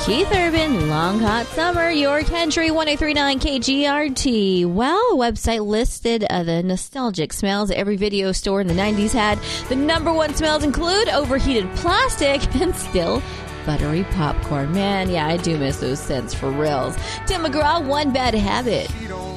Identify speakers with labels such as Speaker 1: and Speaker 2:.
Speaker 1: Keith Urban, Long Hot Summer, your country, 1039 KGRT. Well, a website listed the nostalgic smells every video store in the 90s had. The number one smells include overheated plastic and still buttery popcorn. Man, yeah, I do miss those scents for reals. Tim McGraw, One Bad Habit.